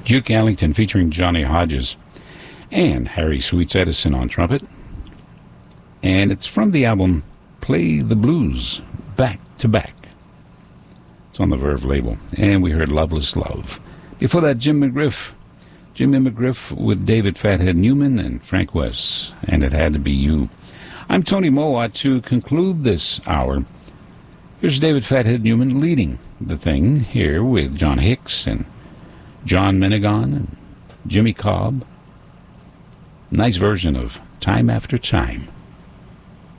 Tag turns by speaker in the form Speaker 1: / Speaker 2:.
Speaker 1: Duke Ellington featuring Johnny Hodges and Harry Sweets Edison on trumpet. And it's from the album Play the Blues, Back to Back. It's on the Verve label. And we heard Loveless Love. Before that, Jimmy McGriff with David Fathead Newman and Frank West, and It Had to Be You. I'm Tony Mowat. To conclude this hour, here's David Fathead Newman leading the thing here with John Hicks and John Menegon and Jimmy Cobb. Nice version of Time After Time.